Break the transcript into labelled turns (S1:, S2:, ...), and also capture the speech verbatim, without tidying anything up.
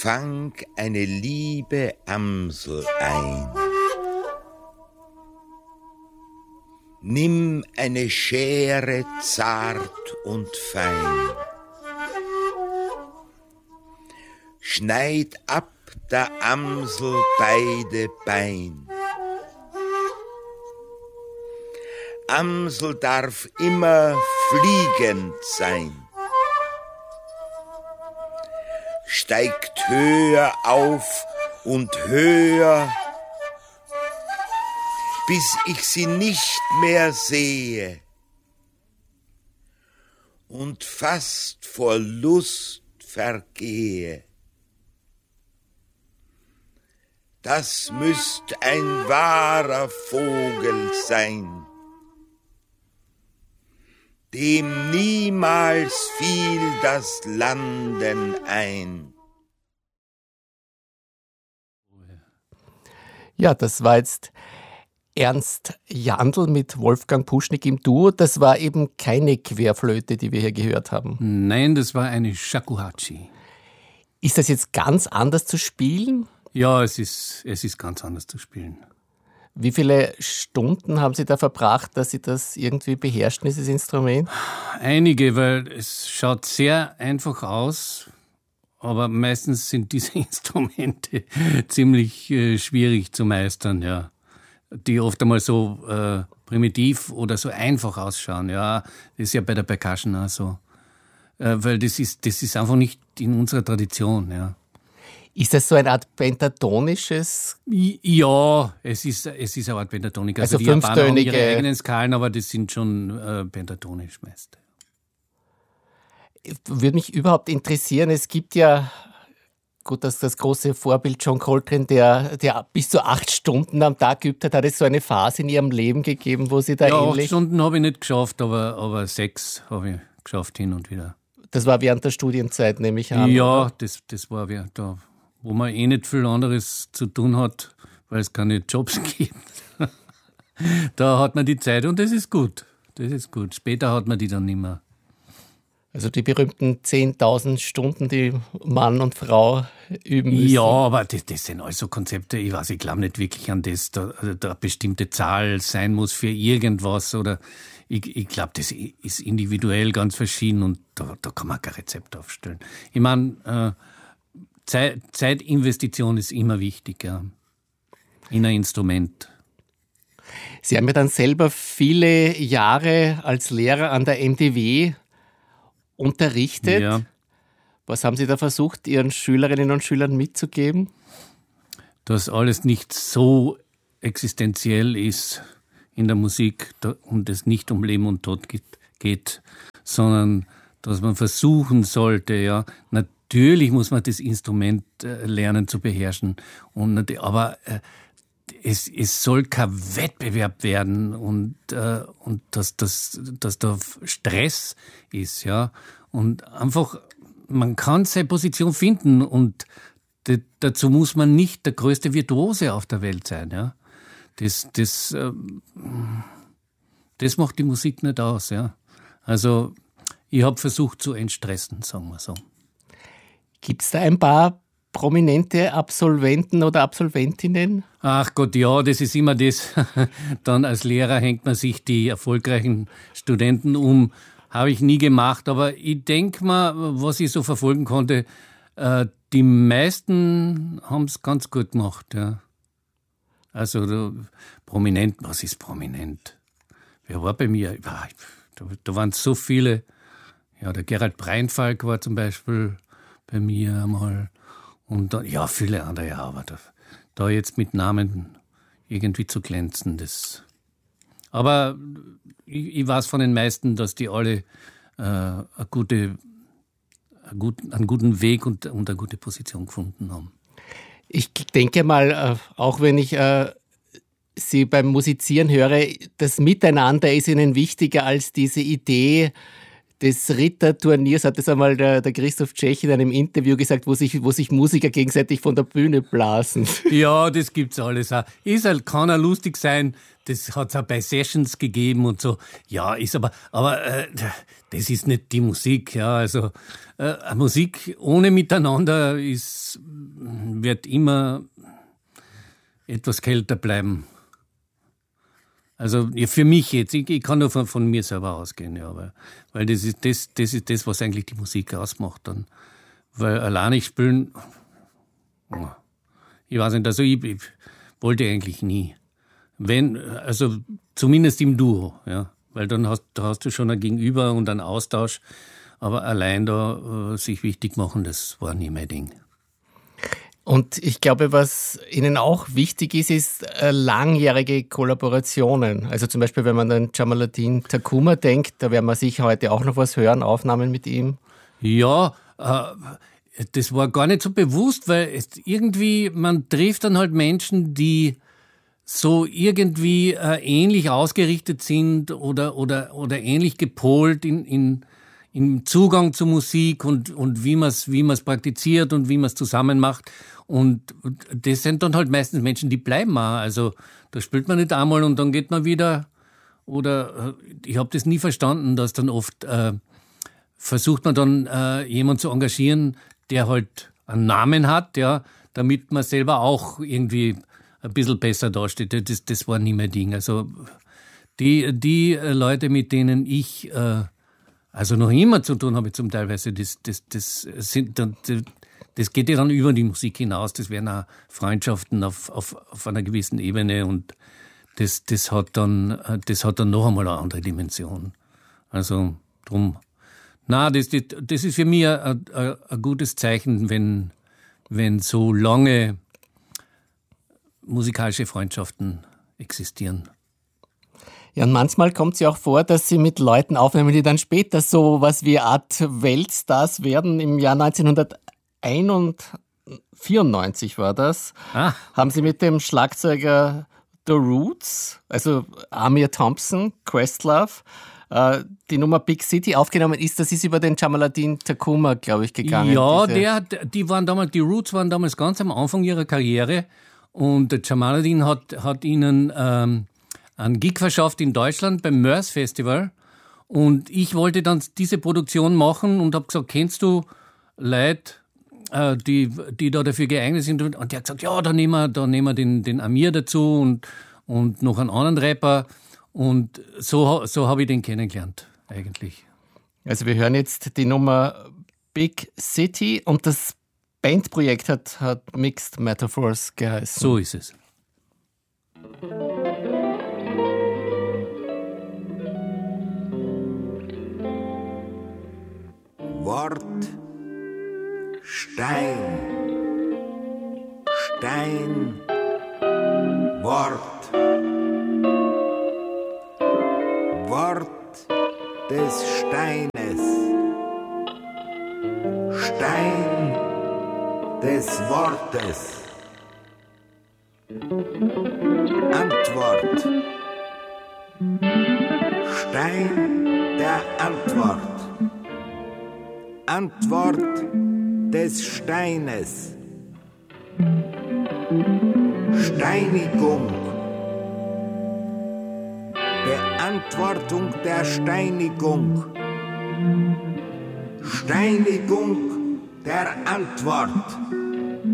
S1: fang eine liebe Amsel ein. Nimm eine Schere zart und fein. Schneid ab der Amsel beide Bein. Amsel darf immer fliegend sein. Steigt höher auf und höher, bis ich sie nicht mehr sehe und fast vor Lust vergehe. Das müsst ein wahrer Vogel sein, dem niemals fiel das Landen ein.
S2: Ja, das war jetzt Ernst Jandl mit Wolfgang Puschnig im Duo. Das war eben keine Querflöte, die wir hier gehört haben.
S3: Nein, das war eine Shakuhachi.
S2: Ist das jetzt ganz anders zu spielen?
S3: Ja, es ist, es ist ganz anders zu spielen.
S2: Wie viele Stunden haben Sie da verbracht, dass Sie das irgendwie beherrschen, dieses Instrument?
S3: Einige, weil es schaut sehr einfach aus, aber meistens sind diese Instrumente ziemlich äh, schwierig zu meistern, ja. Die oft einmal so äh, primitiv oder so einfach ausschauen, ja. Das ist ja bei der Percussion auch so. Äh, weil das ist, das ist einfach nicht in unserer Tradition, ja.
S2: Ist das so eine Art pentatonisches?
S3: Ja, es ist, es ist eine Art Pentatonik.
S2: Also,
S3: also die Japaner haben ihre
S2: fünftönige
S3: eigenen Skalen, aber das sind schon äh, pentatonisch meist.
S2: Würde mich überhaupt interessieren, es gibt ja, gut, dass das große Vorbild John Coltrane, der, der bis zu acht Stunden am Tag geübt hat, hat es so eine Phase in Ihrem Leben gegeben, wo Sie da
S3: ja,
S2: ähnlich...
S3: acht Stunden habe ich nicht geschafft, aber, aber sechs habe ich geschafft hin und wieder.
S2: Das war während der Studienzeit, nehme ich an.
S3: Ja, das, das war während da, wo man eh nicht viel anderes zu tun hat, weil es keine Jobs gibt. Da hat man die Zeit und das ist gut. Das ist gut. Später hat man die dann nicht mehr.
S2: Also die berühmten zehntausend Stunden, die Mann und Frau üben müssen.
S3: Ja, aber das, das sind also Konzepte, ich weiß, ich glaube nicht wirklich an das, da, da eine bestimmte Zahl sein muss für irgendwas oder ich, ich glaube, das ist individuell ganz verschieden und da, da kann man kein Rezept aufstellen. Ich meine, äh, Zeit, Zeitinvestition ist immer wichtig, ja, in ein Instrument.
S2: Sie haben ja dann selber viele Jahre als Lehrer an der M D W unterrichtet.
S3: Ja.
S2: Was haben Sie da versucht, Ihren Schülerinnen und Schülern mitzugeben?
S3: Dass alles nicht so existenziell ist in der Musik und es nicht um Leben und Tod geht, sondern dass man versuchen sollte, ja, natürlich muss man das Instrument äh, lernen zu beherrschen, und, aber äh, es, es soll kein Wettbewerb werden und, äh, und dass, dass, dass da Stress ist, ja, und einfach, man kann seine Position finden und d- dazu muss man nicht der größte Virtuose auf der Welt sein, ja. Das, das, äh, das macht die Musik nicht aus, ja. Also, ich habe versucht zu entstressen, sagen wir so.
S2: Gibt es da ein paar prominente Absolventen oder Absolventinnen?
S3: Ach Gott, ja, das ist immer das. Dann als Lehrer hängt man sich die erfolgreichen Studenten um. Habe ich nie gemacht, aber ich denke mal, was ich so verfolgen konnte, äh, die meisten haben es ganz gut gemacht, ja. Also da, prominent, was ist prominent? Wer war bei mir? Da, da waren so viele. Ja, der Gerald Breinfalk war zum Beispiel bei mir einmal. Und dann, ja, viele andere, ja, aber da, da jetzt mit Namen irgendwie zu glänzen, das. Aber ich, ich weiß von den meisten, dass die alle äh, eine gute, eine gut, einen guten Weg und, und eine gute Position gefunden haben.
S2: Ich denke mal, auch wenn ich äh, Sie beim Musizieren höre, das Miteinander ist Ihnen wichtiger als diese Idee, des Ritterturniers, hat das einmal der, der Christoph Tschech in einem Interview gesagt, wo sich, wo sich Musiker gegenseitig von der Bühne blasen.
S3: Ja, das gibt's alles auch. Ist halt, kann auch lustig sein, das hat's auch bei Sessions gegeben und so. Ja, ist aber, aber äh, das ist nicht die Musik, ja, also äh, Musik ohne Miteinander ist, wird immer etwas kälter bleiben. Also ja, für mich jetzt, ich, ich kann nur von, von mir selber ausgehen, ja, weil, weil das ist das, das ist das, was eigentlich die Musik ausmacht dann. Weil alleine spielen, ich weiß nicht, also ich, ich wollte eigentlich nie. Wenn, also zumindest im Duo, ja, weil dann hast, da hast du schon ein Gegenüber und einen Austausch, aber allein da äh, sich wichtig machen, das war nie mein Ding.
S2: Und ich glaube, was Ihnen auch wichtig ist, ist äh, langjährige Kollaborationen. Also zum Beispiel, wenn man an Jamaluddin Tacuma denkt, da werden wir sicher heute auch noch was hören, Aufnahmen mit ihm.
S3: Ja, äh, das war gar nicht so bewusst, weil es irgendwie, man trifft dann halt Menschen, die so irgendwie äh, ähnlich ausgerichtet sind oder, oder, oder ähnlich gepolt in, in im Zugang zur Musik und, und wie man es wie man's praktiziert und wie man es zusammen macht. Und das sind dann halt meistens Menschen, die bleiben auch. Also da spielt man nicht einmal und dann geht man wieder. Oder ich habe das nie verstanden, dass dann oft äh, versucht man dann äh, jemanden zu engagieren, der halt einen Namen hat, ja, damit man selber auch irgendwie ein bisschen besser dasteht. Das, das war nie mein Ding. Also die, die Leute, mit denen ich äh, also noch immer zu tun habe ich zum Teilweise, das, das, das, sind, das geht ja dann über die Musik hinaus, das wären auch Freundschaften auf, auf, auf einer gewissen Ebene und das, das, hat dann, das hat dann noch einmal eine andere Dimension. Also drum, na, das, das, das ist für mich ein, ein, ein gutes Zeichen, wenn, wenn so lange musikalische Freundschaften existieren.
S2: Ja, und manchmal kommt es ja auch vor, dass Sie mit Leuten aufnehmen, die dann später so was wie Art Weltstars werden. Im Jahr neunzehnhundertvierundneunzig war das. Ah. Haben Sie mit dem Schlagzeuger The Roots, also Amir Thompson, Questlove, äh, die Nummer Big City aufgenommen ist. Das ist über den Jamaluddin Tacuma, glaube ich, gegangen.
S3: Ja, der, die waren damals, die Roots waren damals ganz am Anfang ihrer Karriere und der Jamaluddin hat, hat ihnen ähm, einen Gig verschafft in Deutschland beim Mörs Festival und ich wollte dann diese Produktion machen und habe gesagt, kennst du Leute, äh, die, die da dafür geeignet sind? Und der hat gesagt, ja, da nehmen wir, da nehmen wir den, den Amir dazu und, und noch einen anderen Rapper und so, so habe ich den kennengelernt eigentlich.
S2: Also wir hören jetzt die Nummer Big City und das Bandprojekt hat, hat Mixed Metaphors geheißen.
S3: So ist es.
S1: Wort, Stein, Stein, Wort, Wort des Steines, Stein des Wortes, Antwort, Stein der Antwort. Antwort des Steines. Steinigung. Beantwortung der Steinigung. Steinigung der Antwort.